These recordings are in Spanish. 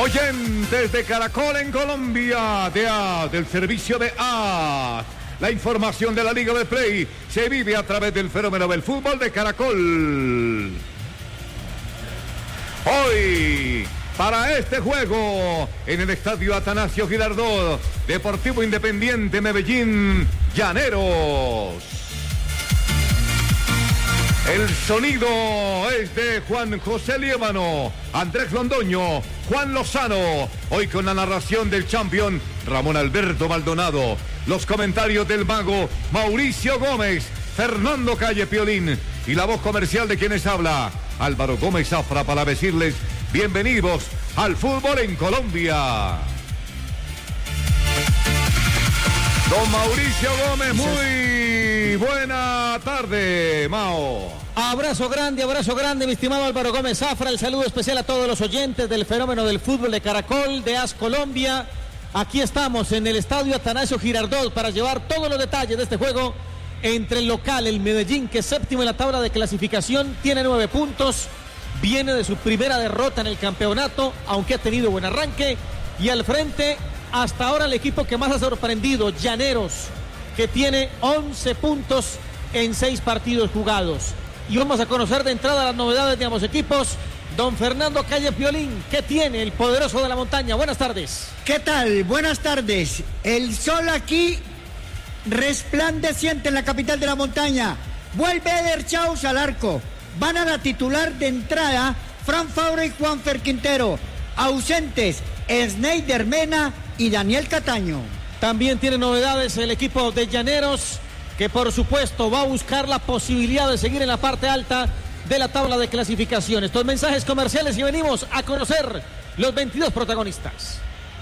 Oyentes de Caracol en Colombia, del servicio de A. La información de la Liga de Play se vive a través del fenómeno del fútbol de Caracol. Hoy, para este juego, en el estadio Atanasio Girardot, Deportivo Independiente Medellín, Llaneros. El sonido es de Juan José Líbano, Andrés Londoño, Juan Lozano. Hoy con la narración del champion Ramón Alberto Maldonado. Los comentarios del mago Mauricio Gómez, Fernando Calle Piolín. Y la voz comercial de quienes habla, Álvaro Gómez Zafra, para decirles bienvenidos al fútbol en Colombia. Don Mauricio Gómez, muy buena tarde, Mao. Abrazo grande, mi estimado Álvaro Gómez Zafra. El saludo especial a todos los oyentes del fenómeno del fútbol de Caracol, de AS Colombia. Aquí estamos en el estadio Atanasio Girardot para llevar todos los detalles de este juego entre el local, el Medellín, que es séptimo en la tabla de clasificación, tiene 9 puntos, viene de su primera derrota en el campeonato, aunque ha tenido buen arranque, y al frente, hasta ahora el equipo que más ha sorprendido, Llaneros, que tiene 11 puntos en 6 partidos jugados. Y vamos a conocer de entrada las novedades de ambos equipos. Don Fernando Calle Piolín, ¿qué tiene el poderoso de la montaña? Buenas tardes. ¿Qué tal? Buenas tardes. El sol aquí resplandeciente en la capital de la montaña. Vuelve Eder Chaus al arco. Van a la titular de entrada Fran Fabra y Juanfer Quintero. Ausentes Sneider Mena y Daniel Cataño. También tiene novedades el equipo de Llaneros, que por supuesto va a buscar la posibilidad de seguir en la parte alta de la tabla de clasificación. Estos mensajes comerciales y venimos a conocer los 22 protagonistas.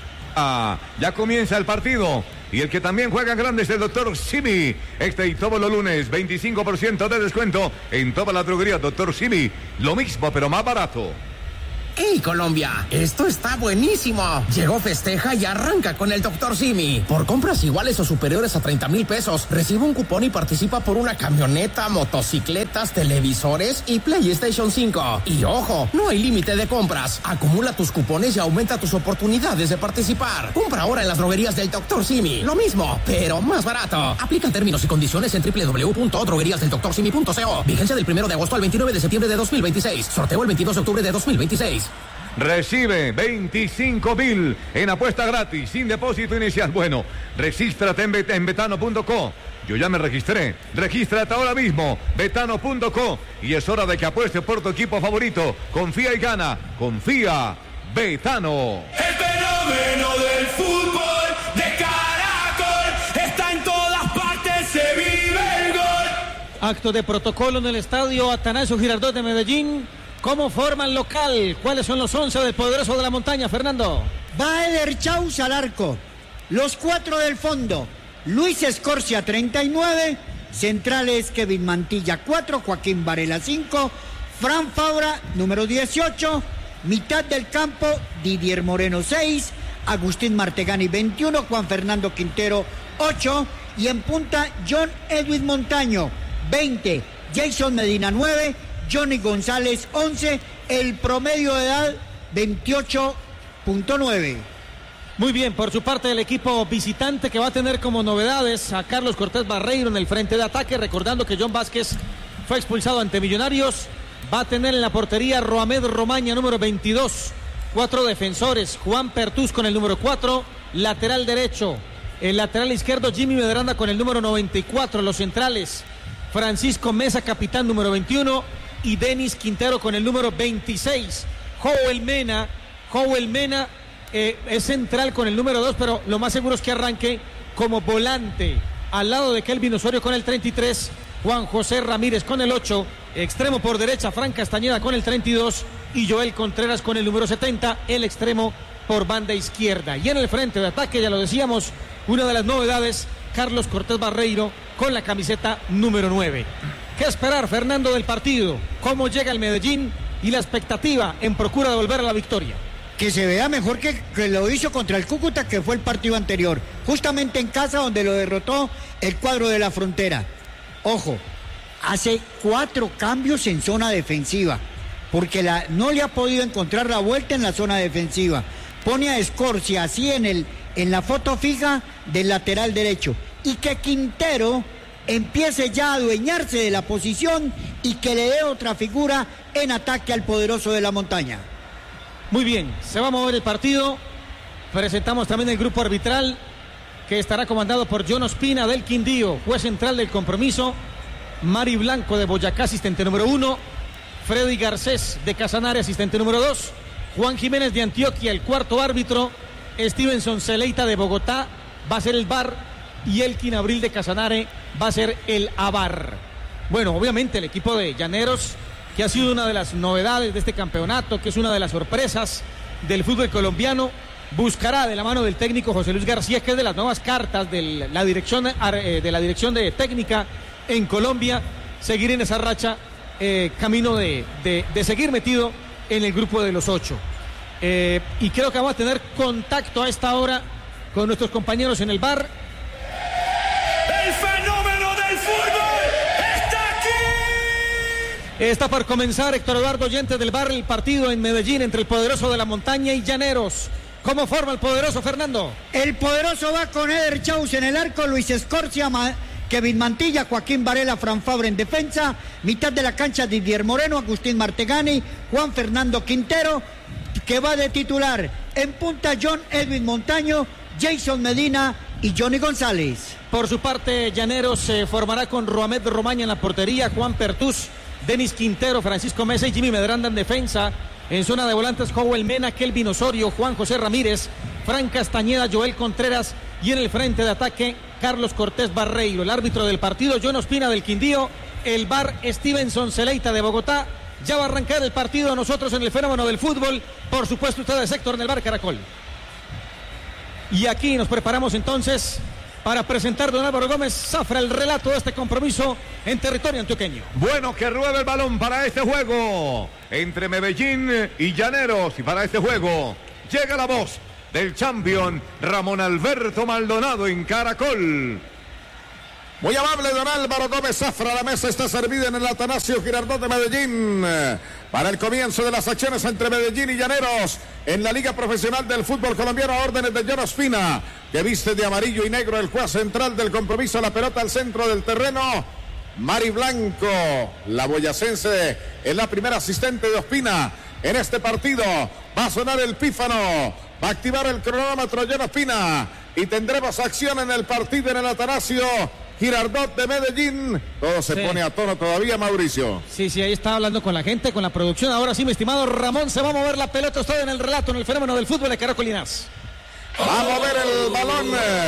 Ya comienza el partido y el que también juega grande es el Dr. Simi. Este y todos los lunes 25% de descuento en toda la droguería Dr. Simi. Lo mismo pero más barato. ¡Hey, Colombia! ¡Esto está buenísimo! Llegó Festeja y arranca con el Dr. Simi. Por compras iguales o superiores a 30,000 pesos, recibe un cupón y participa por una camioneta, motocicletas, televisores y PlayStation 5. Y ojo, no hay límite de compras. Acumula tus cupones y aumenta tus oportunidades de participar. Compra ahora en las droguerías del Dr. Simi. Lo mismo, pero más barato. Aplican términos y condiciones en www.drogueriasdeldoctorsimi.co. Vigencia del 1 de agosto al 29 de septiembre de 2026. Sorteo el 22 de octubre de 2026. Recibe 25,000 en apuesta gratis, sin depósito inicial. Bueno, regístrate en betano.co. Yo ya me registré. Regístrate ahora mismo, betano.co. Y es hora de que apuestes por tu equipo favorito. Confía y gana. Confía, Betano. El fenómeno del fútbol de Caracol está en todas partes, se vive el gol. Acto de protocolo en el estadio Atanasio Girardot de Medellín. ¿Cómo forma el local? ¿Cuáles son los 11 del poderoso de la montaña, Fernando? Va Eder Chaus al arco. Los 4 del fondo. Luis Escorcia, 39. Centrales, Kevin Mantilla, 4. Joaquín Varela, 5. Fran Fabra, número 18. Mitad del campo, Didier Moreno, 6. Agustín Martegani, 21. Juan Fernando Quintero, 8. Y en punta, John Edwin Montaño, 20. Jason Medina, 9. Johnny González, 11, el promedio de edad, 28.9. Muy bien, por su parte el equipo visitante, que va a tener como novedades a Carlos Cortés Barreiro en el frente de ataque, recordando que John Vázquez fue expulsado ante Millonarios. Va a tener en la portería Roamed Romaña, número 22, 4 defensores, Juan Pertús con el número 4, lateral derecho, el lateral izquierdo Jimmy Medranda con el número 94, los centrales, Francisco Mesa, capitán, número 21, y Denis Quintero con el número 26. Joel Mena es central con el número 2, pero lo más seguro es que arranque como volante al lado de Kelvin Osorio con el 33, Juan José Ramírez con el 8, extremo por derecha Fran Castañeda con el 32 y Joel Contreras con el número 70, el extremo por banda izquierda. Y en el frente de ataque, ya lo decíamos, una de las novedades, Carlos Cortés Barreiro con la camiseta número 9. ¿Qué esperar, Fernando, del partido? ¿Cómo llega el Medellín y la expectativa en procura de volver a la victoria? Que se vea mejor que lo hizo contra el Cúcuta, que fue el partido anterior, justamente en casa, donde lo derrotó el cuadro de la Frontera. Ojo, hace 4 cambios en zona defensiva, porque no le ha podido encontrar la vuelta en la zona defensiva. pone a Escorcia así en la foto fija del lateral derecho, y que Quintero empiece ya a adueñarse de la posición y que le dé otra figura en ataque al poderoso de la montaña. Muy bien, se va a mover el partido. Presentamos también el grupo arbitral, que estará comandado por John Ospina del Quindío, juez central del compromiso, Mari Blanco de Boyacá, asistente número 1, Freddy Garcés de Casanare, asistente número 2, Juan Jiménez de Antioquia, el cuarto árbitro, Stevenson Celeita de Bogotá va a ser el VAR y Elkin Abril de Casanare va a ser el AVAR. Bueno, obviamente el equipo de Llaneros, que ha sido una de las novedades de este campeonato, que es una de las sorpresas del fútbol colombiano, buscará de la mano del técnico José Luis García, que es de las nuevas cartas de la dirección de técnica en Colombia, seguir en esa racha, camino de seguir metido en el grupo de los 8. Y creo que vamos a tener contacto a esta hora con nuestros compañeros en el VAR. El fenómeno del fútbol está aquí. Está por comenzar, Héctor Eduardo Oyentes del VAR, el partido en Medellín entre el poderoso de la montaña y Llaneros. ¿Cómo forma el poderoso, Fernando? El poderoso va con Eder Chaus en el arco, Luis Escorcia, Kevin Mantilla, Joaquín Varela, Fran Fabra en defensa, mitad de la cancha Didier Moreno, Agustín Martegani, Juan Fernando Quintero, que va de titular. En punta John Edwin Montaño, Jason Medina y Johnny González. Por su parte, Llaneros se formará con Roamed Romaña en la portería, Juan Pertús, Denis Quintero, Francisco Mesa y Jimmy Medranda en defensa. En zona de volantes, Joel Mena, Kelvin Osorio, Juan José Ramírez, Fran Castañeda, Joel Contreras y en el frente de ataque, Carlos Cortés Barreiro. El árbitro del partido, John Ospina del Quindío. El VAR, Stevenson Celeita de Bogotá. Ya va a arrancar el partido, nosotros en el fenómeno del fútbol. Por supuesto, ustedes, Héctor, en el VAR Caracol. Y aquí nos preparamos entonces para presentar don Álvaro Gómez Zafra el relato de este compromiso en territorio antioqueño. Bueno, que ruede el balón para este juego entre Medellín y Llaneros. Y para este juego llega la voz del champion Ramón Alberto Maldonado en Caracol. Muy amable don Álvaro Gómez Zafra, la mesa está servida en el Atanasio Girardot de Medellín para el comienzo de las acciones entre Medellín y Llaneros en la Liga Profesional del Fútbol Colombiano a órdenes de John Ospina, que viste de amarillo y negro, el juez central del compromiso. La pelota al centro del terreno, Mari Blanco, la boyacense, es la primera asistente de Ospina en este partido. Va a sonar el pífano, va a activar el cronómetro John Ospina y tendremos acción en el partido en el Atanasio Girardot de Medellín. Todo se pone a tono todavía, Mauricio. Sí, ahí está hablando con la gente, con la producción. Ahora sí, mi estimado Ramón, se va a mover la pelota. Usted en el relato, en el fenómeno del fútbol de Caracolinas. Va a mover el balón.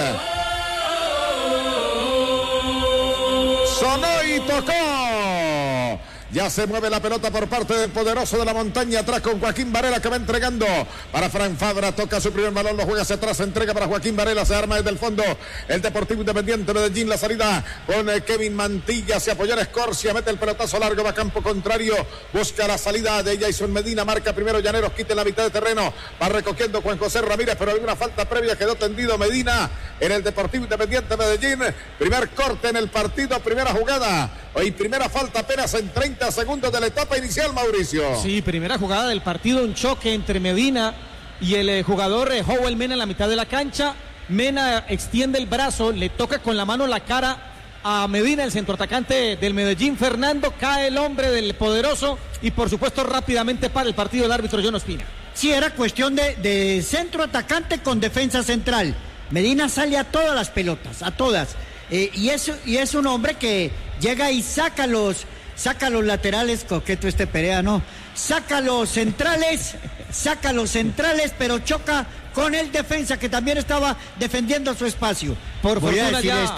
Sonó y tocó. Ya se mueve la pelota por parte del poderoso de la montaña, atrás con Joaquín Varela, que va entregando para Fran Fabra, toca su primer balón, lo juega hacia atrás, se entrega para Joaquín Varela, se arma desde el fondo el Deportivo Independiente Medellín, la salida con Kevin Mantilla, se apoya en Escorcia, mete el pelotazo largo, va a campo contrario, busca la salida de Jason Medina, marca primero Llaneros, quita en la mitad de terreno, va recogiendo Juan José Ramírez, pero hay una falta previa, quedó tendido Medina en el Deportivo Independiente Medellín. Primer corte en el partido, primera jugada y primera falta apenas en 30 segundos de la etapa inicial, Mauricio. Sí, primera jugada del partido, un choque entre Medina y el jugador Joel Mena en la mitad de la cancha. Mena extiende el brazo, le toca con la mano la cara a Medina, el centroatacante del Medellín. Fernando, cae el hombre del poderoso y por supuesto rápidamente para el partido el árbitro John Ospina. Sí, era cuestión de centro atacante con defensa central. Medina sale a todas las pelotas, a todas. Y es un hombre que llega y saca los laterales, coqueto este Perea, ¿no? Saca los centrales, pero choca con el defensa que también estaba defendiendo su espacio. Voy a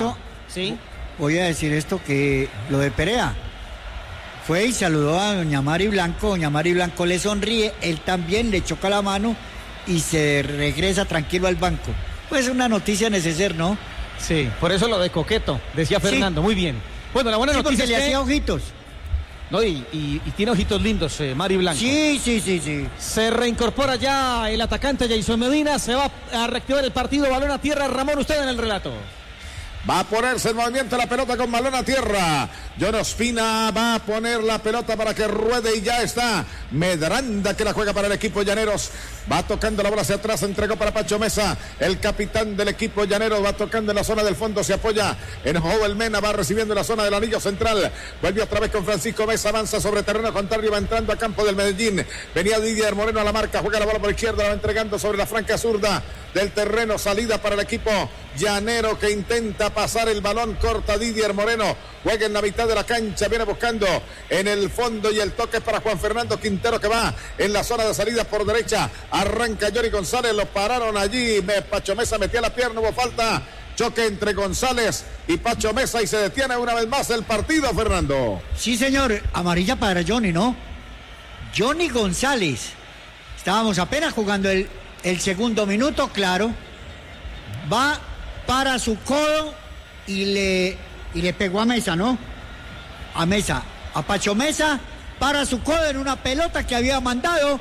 decir esto que lo de Perea fue y saludó a doña Mari Blanco. Doña Mari Blanco le sonríe, él también le choca la mano y se regresa tranquilo al banco. Pues una noticia necesaria, ¿no? Sí, por eso lo de coqueto, decía Fernando, sí. Muy bien. Bueno, la buena noticia es que le hacía ojitos. No, y tiene ojitos lindos, Mari Blanco. Sí. Se reincorpora ya el atacante Jason Medina, se va a reactivar el partido, balón a tierra. Ramón, usted en el relato. Va a ponerse en movimiento la pelota con balón a tierra. John Ospina va a poner la pelota para que ruede y ya está. Medranda que la juega para el equipo Llaneros. Va tocando la bola hacia atrás, entregó para Pacho Mesa. El capitán del equipo Llaneros va tocando en la zona del fondo, se apoya en Joel Mena, va recibiendo en la zona del anillo central. Vuelve otra vez con Francisco Mesa, avanza sobre terreno contrario, va entrando a campo del Medellín. Venía Didier Moreno a la marca, juega la bola por izquierda, la va entregando sobre la franca zurda del terreno, salida para el equipo llanero que intenta pasar el balón, corta Didier Moreno, juega en la mitad de la cancha, viene buscando en el fondo y el toque es para Juan Fernando Quintero que va en la zona de salida por derecha, arranca Johnny González, lo pararon allí, Pacho Mesa metía la pierna, hubo falta, choque entre González y Pacho Mesa y se detiene una vez más el partido, Fernando. Sí, señor, amarilla para Johnny, ¿no? Johnny González, estábamos apenas jugando el segundo minuto, claro, va para su codo y le pegó a Mesa, ¿no? A Mesa, a Pacho Mesa, para su codo en una pelota que había mandado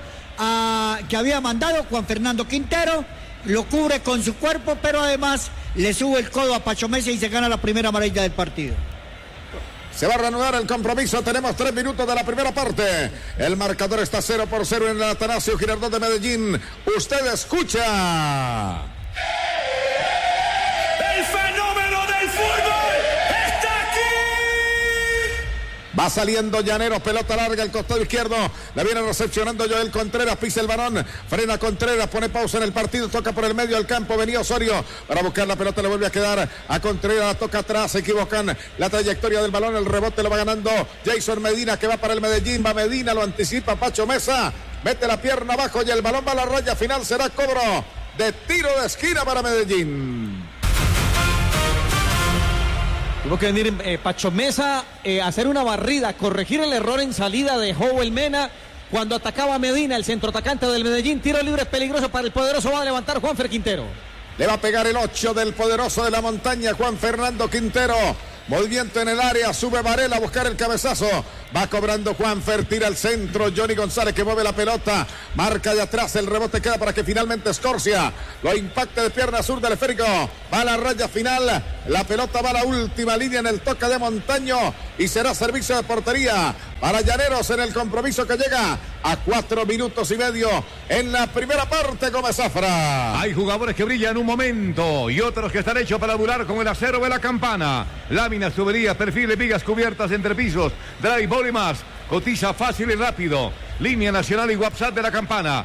Juan Fernando Quintero, lo cubre con su cuerpo, pero además le sube el codo a Pacho Mesa y se gana la primera amarilla del partido. Se va a reanudar el compromiso, tenemos 3 minutos de la primera parte. El marcador está 0-0 en el Atanasio Girardot de Medellín. Usted escucha. El fenómeno del fútbol está aquí. Va saliendo Llaneros, pelota larga, el costado izquierdo, la viene recepcionando Joel Contreras, pisa el balón, frena Contreras, pone pausa en el partido, toca por el medio del campo, venía Osorio para buscar la pelota, le vuelve a quedar a Contreras, la toca atrás, se equivocan la trayectoria del balón, el rebote lo va ganando Jason Medina que va para el Medellín, va Medina, lo anticipa Pacho Mesa, mete la pierna abajo y el balón va a la raya final, será cobro de tiro de esquina para Medellín. Tuvo que venir Pacho Mesa a hacer una barrida, corregir el error en salida de Joel Mena cuando atacaba a Medina, el centroatacante del Medellín. Tiro libre peligroso para el poderoso, va a levantar Juanfer Quintero. Le va a pegar el 8 del poderoso de la montaña, Juan Fernando Quintero. Movimiento en el área, sube Varela a buscar el cabezazo. Va cobrando Juanfer, tira al centro. Johnny González que mueve la pelota. Marca de atrás, el rebote queda para que finalmente Escorcia lo impacte de pierna sur del esférico. Va a la raya final. La pelota va a la última línea en el toque de Montaño. Y será servicio de portería para Llaneros en el compromiso que llega a 4 minutos y medio en la primera parte, Gómez Zafra. Hay jugadores que brillan un momento y otros que están hechos para durar como el acero de la campana. Láminas, tuberías, perfiles, vigas cubiertas, entrepisos, dry ball y más. Cotiza fácil y rápido. Línea nacional y WhatsApp de la campana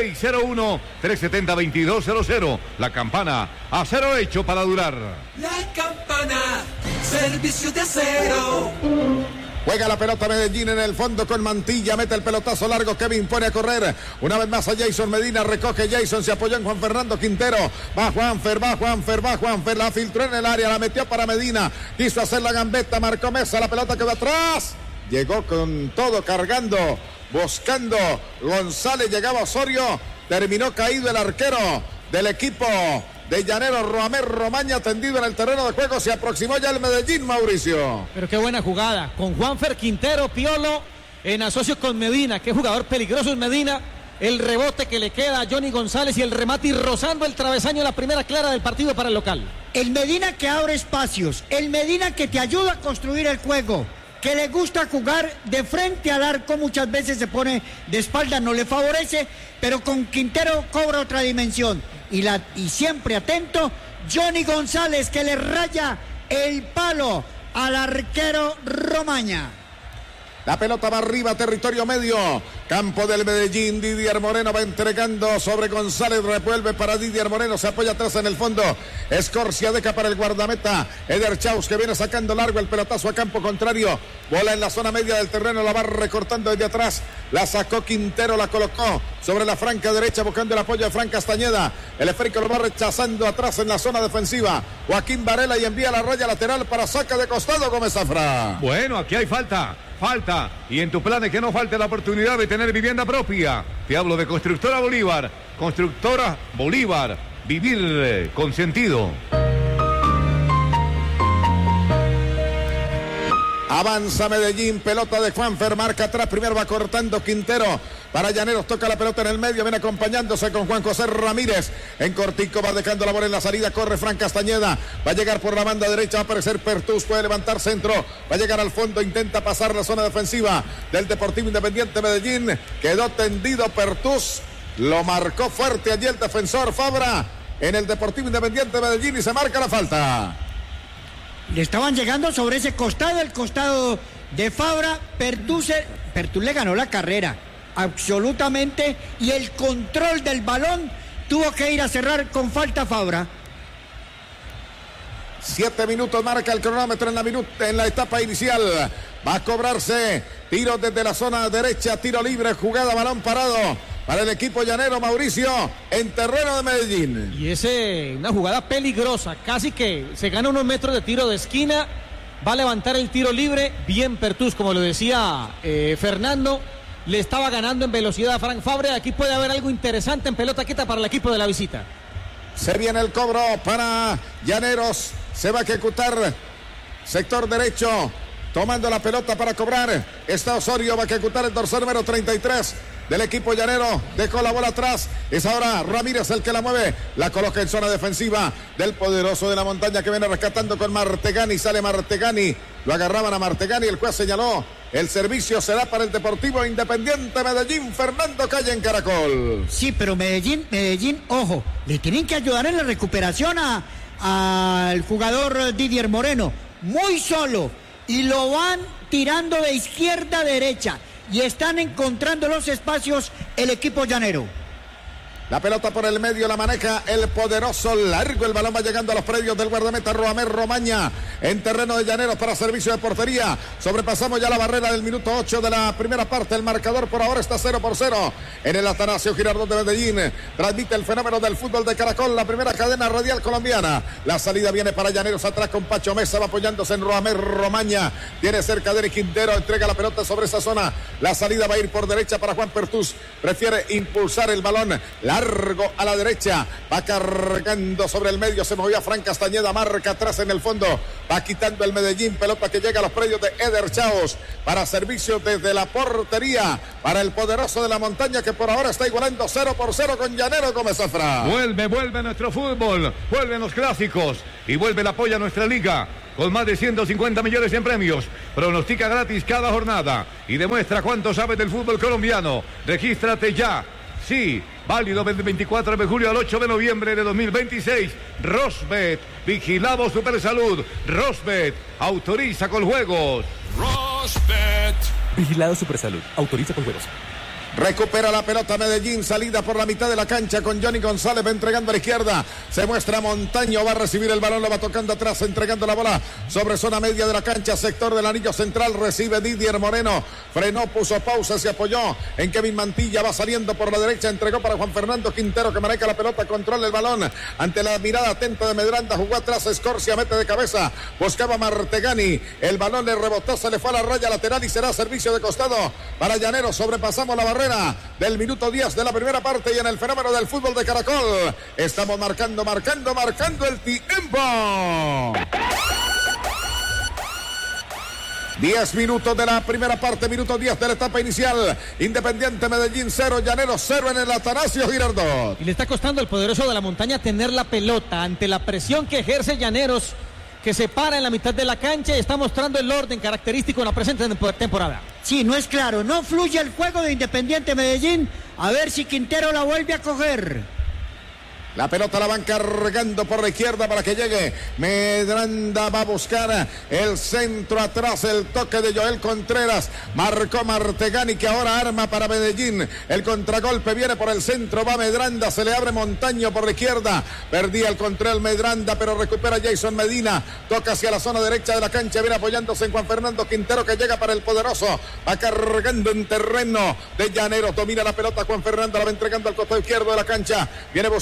601-370-2200. La campana, acero hecho para durar. La campana, servicio de acero. Juega la pelota Medellín en el fondo con Mantilla, mete el pelotazo largo, Kevin pone a correr, una vez más a Jason Medina, recoge Jason, se apoyó en Juan Fernando Quintero, va Juanfer, la filtró en el área, la metió para Medina, quiso hacer la gambeta, marcó Mesa, la pelota quedó atrás, llegó con todo cargando, buscando González, llegaba Osorio, terminó caído el arquero del equipo de Llanero, Roamer Romaña, tendido en el terreno de juego, se aproximó ya el Medellín, Mauricio. Pero qué buena jugada, con Juanfer Quintero, Piolo, en asocio con Medina, qué jugador peligroso es Medina, el rebote que le queda a Johnny González y el remate y rozando el travesaño, la primera clara del partido para el local. El Medina que abre espacios, el Medina que te ayuda a construir el juego, que le gusta jugar de frente al arco, muchas veces se pone de espalda, no le favorece, pero con Quintero cobra otra dimensión. Y siempre atento, Johnny González que le raya el palo al arquero Romaña. La pelota va arriba, territorio medio, campo del Medellín, Didier Moreno va entregando sobre González, revuelve para Didier Moreno, se apoya atrás en el fondo, Escorcia deja para el guardameta, Eder Chaus que viene sacando largo el pelotazo a campo contrario, bola en la zona media del terreno, la va recortando desde atrás, la sacó Quintero, la colocó sobre la franca derecha buscando el apoyo de Fran Castañeda, el esférico lo va rechazando atrás en la zona defensiva, Joaquín Varela y envía la raya lateral para saca de costado Gómez Zafra. Bueno, aquí hay falta, y en tus planes que no falte la oportunidad de tener vivienda propia. Te hablo de Constructora Bolívar, vivir con sentido. Avanza Medellín, pelota de Juanfer, marca atrás, primero va cortando Quintero, para Llaneros, toca la pelota en el medio, viene acompañándose con Juan José Ramírez, en cortico va dejando la bola en la salida, corre Fran Castañeda, va a llegar por la banda derecha, va a aparecer Pertús, puede levantar centro, va a llegar al fondo, intenta pasar la zona defensiva del Deportivo Independiente Medellín, quedó tendido Pertús, lo marcó fuerte allí el defensor Fabra, en el Deportivo Independiente Medellín y se marca la falta. Le estaban llegando sobre ese costado, el costado de Fabra. Pertús le ganó la carrera, absolutamente, y el control del balón tuvo que ir a cerrar con falta Fabra. 7 minutos marca el cronómetro en la etapa inicial. Va a cobrarse tiro desde la zona derecha, tiro libre, jugada, balón parado para el equipo llanero, Mauricio, en terreno de Medellín. Y una jugada peligrosa, casi que se gana unos metros de tiro de esquina, va a levantar el tiro libre, bien Pertús, como lo decía Fernando, le estaba ganando en velocidad a Frank Fabra. Aquí puede haber algo interesante en pelota quieta para el equipo de la visita. Se viene el cobro para Llaneros, se va a ejecutar sector derecho, tomando la pelota para cobrar, está Osorio, va a ejecutar el dorsal número 33 del equipo llanero, dejó la bola atrás, es ahora Ramírez el que la mueve, la coloca en zona defensiva del poderoso de la montaña que viene rescatando con Martegani, sale Martegani, lo agarraban a Martegani, el juez señaló, el servicio será para el Deportivo Independiente Medellín, Fernando Calle en Caracol. Sí, pero Medellín, ojo, le tienen que ayudar en la recuperación al jugador Didier Moreno, muy solo, y lo van tirando de izquierda a derecha, y están encontrando los espacios el equipo llanero. La pelota por el medio la maneja el poderoso largo. El balón va llegando a los predios del guardameta Roamer Romaña en terreno de Llaneros para servicio de portería. Sobrepasamos ya la barrera del minuto 8 de la primera parte. El marcador por ahora está 0-0 en el Atanasio Girardot de Medellín. Transmite el fenómeno del fútbol de Caracol, la primera cadena radial colombiana. La salida viene para Llaneros atrás con Pacho Mesa, va apoyándose en Roamer Romaña. Tiene cerca de Eric Quintero, entrega la pelota sobre esa zona. La salida va a ir por derecha para Juan Pertús. Prefiere impulsar el balón largo a la derecha, va cargando sobre el medio, se movía Fran Castañeda, marca atrás en el fondo, va quitando el Medellín, pelota que llega a los predios de Eder Chaos para servicio desde la portería para el poderoso de la montaña que por ahora está igualando 0-0 con Llanero Gómez Zafra. Vuelve nuestro fútbol, vuelven los clásicos y vuelve el apoyo a nuestra liga. Con más de 150 millones en premios. Pronostica gratis cada jornada y demuestra cuánto sabes del fútbol colombiano. Regístrate ya. Sí, válido del 24 de julio al 8 de noviembre de 2026. Rosbet, vigilado Supersalud. Rosbet, autoriza con juegos. Rosbet. Vigilado Supersalud, autoriza con juegos. Recupera la pelota Medellín, salida por la mitad de la cancha con Johnny González, va entregando a la izquierda, se muestra Montaño, va a recibir el balón, lo va tocando atrás, entregando la bola sobre zona media de la cancha, sector del anillo central, recibe Didier Moreno, frenó, puso pausa, se apoyó en Kevin Mantilla, va saliendo por la derecha, entregó para Juan Fernando Quintero que maneja la pelota, controla el balón, ante la mirada atenta de Medranda, jugó atrás, Escorcia, mete de cabeza, buscaba Martegani, el balón le rebotó, se le fue a la raya lateral y será servicio de costado para Llaneros, sobrepasamos la barrera del minuto 10 de la primera parte y en el fenómeno del fútbol de Caracol estamos marcando el tiempo. 10 minutos de la primera parte, minuto 10 de la etapa inicial. Independiente Medellín 0, Llaneros 0 en el Atanasio Girardot. Y le está costando al poderoso de la montaña tener la pelota ante la presión que ejerce Llaneros, que se para en la mitad de la cancha y está mostrando el orden característico en la presente temporada. Sí, no es claro, no fluye el juego de Independiente Medellín. A ver si Quintero la vuelve a coger. La pelota la van cargando por la izquierda para que llegue. Medranda va a buscar el centro atrás. El toque de Joel Contreras. Marcó Martegani que ahora arma para Medellín. El contragolpe viene por el centro. Va Medranda. Se le abre Montaño por la izquierda. Perdía el control Medranda, pero recupera Jason Medina. Toca hacia la zona derecha de la cancha. Viene apoyándose en Juan Fernando Quintero que llega para el poderoso. Va cargando en terreno de Llaneros. Domina la pelota Juan Fernando. La va entregando al costado izquierdo de la cancha. Viene buscando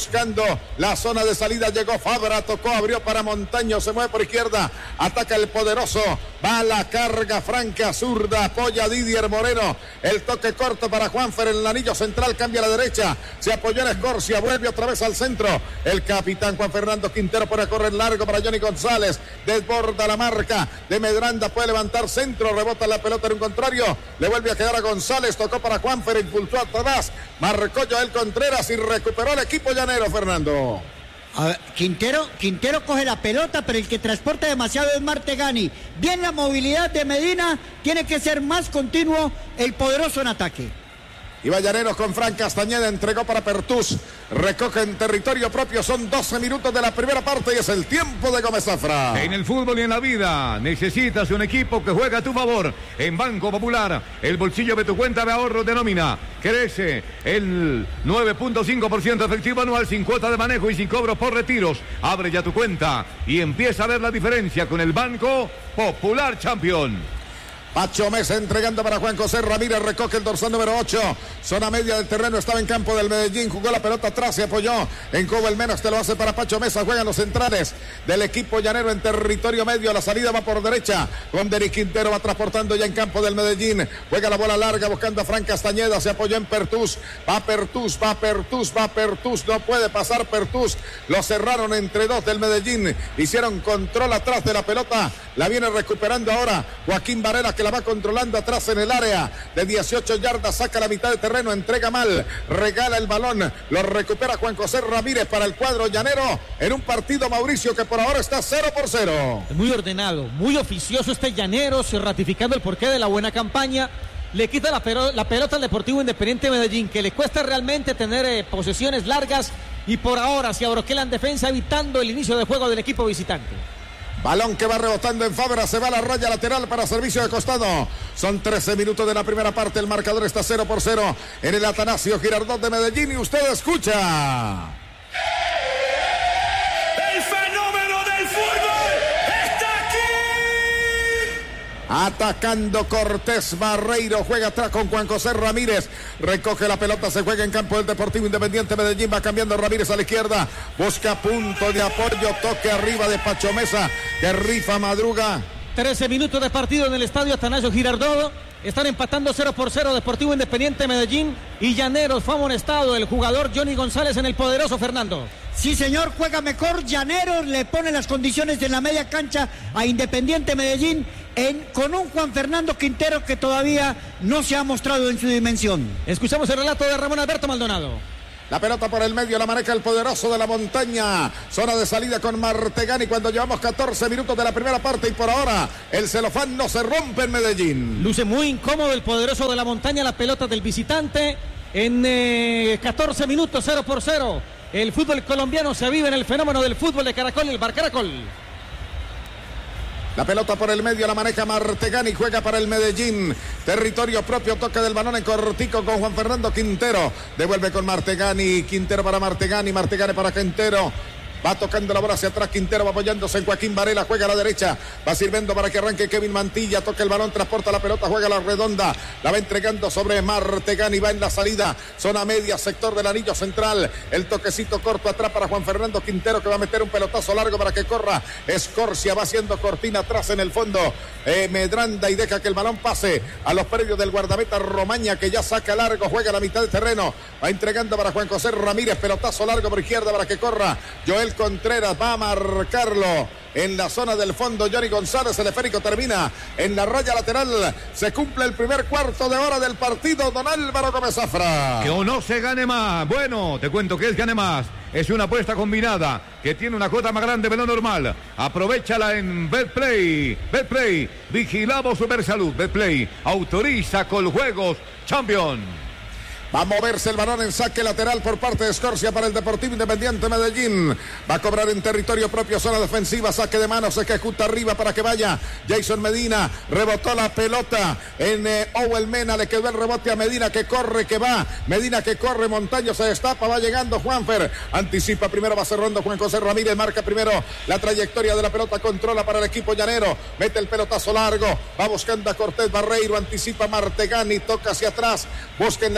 la zona de salida, llegó Fabra, tocó, abrió para Montaño, se mueve por izquierda, ataca el poderoso, va la carga franca, zurda, apoya a Didier Moreno, el toque corto para Juanfer en el anillo central, cambia a la derecha, se apoyó en Escorcia, vuelve otra vez al centro, el capitán Juan Fernando Quintero pone a correr largo para Johnny González, desborda la marca de Medranda, puede levantar centro, rebota la pelota en un contrario, le vuelve a quedar a González, tocó para Juanfer, impulsó atrás, marcó Joel Contreras y recuperó el equipo llanero, Fernando. A ver, Quintero coge la pelota, pero el que transporta demasiado es Martegani. Bien la movilidad de Medina, tiene que ser más continuo el poderoso en ataque. Iba Llaneros con Fran Castañeda, entregó para Pertús, recoge en territorio propio, son 12 minutos de la primera parte y es el tiempo de Gómez Zafra. En el fútbol y en la vida necesitas un equipo que juega a tu favor. En Banco Popular, el bolsillo de tu cuenta de ahorro de nómina crece el 9.5% efectivo anual sin cuota de manejo y sin cobro por retiros. Abre ya tu cuenta y empieza a ver la diferencia con el Banco Popular Champion. Pacho Mesa entregando para Juan José Ramírez, recoge el dorsal número 8, zona media del terreno, estaba en campo del Medellín, jugó la pelota atrás, se apoyó en Cobo el menos, te lo hace para Pacho Mesa, juegan los centrales del equipo llanero en territorio medio, la salida va por derecha, con Denis Quintero va transportando ya en campo del Medellín, juega la bola larga buscando a Fran Castañeda, se apoyó en Pertús, va Pertús, no puede pasar Pertús, lo cerraron entre dos del Medellín, hicieron control atrás de la pelota, la viene recuperando ahora Joaquín Varela, que la va controlando atrás en el área de 18 yardas, saca la mitad de terreno, entrega mal, regala el balón, lo recupera Juan José Ramírez para el cuadro llanero en un partido, Mauricio, que por ahora está 0-0. Muy ordenado, muy oficioso este Llaneros, ratificando el porqué de la buena campaña. Le quita la pelota al Deportivo Independiente Medellín, que le cuesta realmente tener posesiones largas, y por ahora se abroquela en defensa, evitando el inicio de juego del equipo visitante. Balón que va rebotando en Fabra, se va a la raya lateral para servicio de costado. Son 13 minutos de la primera parte, el marcador está 0-0 en el Atanasio Girardot de Medellín y usted escucha. El fenómeno del fútbol está aquí. Atacando Cortés Barreiro, juega atrás con Juan José Ramírez, recoge la pelota, se juega en campo del Deportivo Independiente Medellín, va cambiando Ramírez a la izquierda, busca punto de apoyo, toque arriba de Pacho Mesa, que rifa, madruga. 13 minutos de partido en el estadio Atanasio Girardot. Están empatando 0-0 Deportivo Independiente Medellín y Llaneros. Fue amonestado el jugador Johnny González en el poderoso, Fernando. Sí, señor, juega mejor. Llaneros le pone las condiciones en la media cancha a Independiente Medellín con un Juan Fernando Quintero que todavía no se ha mostrado en su dimensión. Escuchamos el relato de Ramón Alberto Maldonado. La pelota por el medio, la maneja el poderoso de la montaña. Zona de salida con Martegani cuando llevamos 14 minutos de la primera parte y por ahora el celofán no se rompe en Medellín. Luce muy incómodo el poderoso de la montaña, la pelota del visitante en 14 minutos, 0-0. El fútbol colombiano se vive en el fenómeno del fútbol de Caracol, el Bar Caracol. La pelota por el medio la maneja Martegani, juega para el Medellín. Territorio propio, toque del balón en cortico con Juan Fernando Quintero. Devuelve con Martegani, Quintero para Martegani para Quintero. Va tocando la bola hacia atrás, Quintero va apoyándose en Joaquín Varela, juega a la derecha, va sirviendo para que arranque Kevin Mantilla, toca el balón, transporta la pelota, juega a la redonda, la va entregando sobre Martegani, va en la salida, zona media, sector del anillo central, el toquecito corto atrás para Juan Fernando Quintero, que va a meter un pelotazo largo para que corra Escorcia, va haciendo cortina atrás en el fondo, Medranda, y deja que el balón pase a los predios del guardameta Romaña, que ya saca largo, juega a la mitad del terreno, va entregando para Juan José Ramírez, pelotazo largo por izquierda para que corra Joel Contreras, va a marcarlo en la zona del fondo Johnny González, el esférico termina en la raya lateral, se cumple el primer cuarto de hora del partido, don Álvaro Gómez Zafra. Que o no se gane más, bueno, te cuento que es gane más, es una apuesta combinada que tiene una cuota más grande de lo normal, aprovéchala en Betplay, vigilamos Supersalud, Betplay, autoriza con juegos Champion. Va a moverse el balón en saque lateral por parte de Escorcia para el Deportivo Independiente Medellín. Va a cobrar en territorio propio, zona defensiva, saque de manos, se ejecuta arriba para que vaya Jason Medina. Rebotó la pelota en Owel Mena, le quedó el rebote a Medina, que corre, que va. Medina que corre, Montaño se destapa, va llegando Juanfer. Anticipa primero, va cerrando Juan José Ramírez, marca primero la trayectoria de la pelota, controla para el equipo llanero. Mete el pelotazo largo, va buscando a Cortés Barreiro, anticipa Martegani, toca hacia atrás, busca en la zona del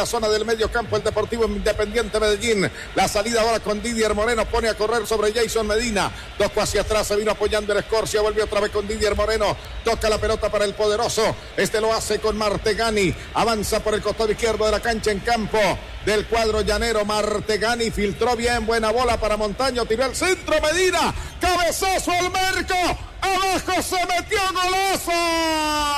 medio campo el Deportivo Independiente Medellín. La salida ahora con Didier Moreno, pone a correr sobre Jason Medina. Tocó hacia atrás, se vino apoyando el Escorcia, volvió otra vez con Didier Moreno. Toca la pelota para el poderoso. Este lo hace con Martegani. Avanza por el costado izquierdo de la cancha en campo del cuadro llanero. Martegani filtró bien, buena bola para Montaño, tiró el centro, Medina, cabezazo al Merco, abajo se metió, golazo.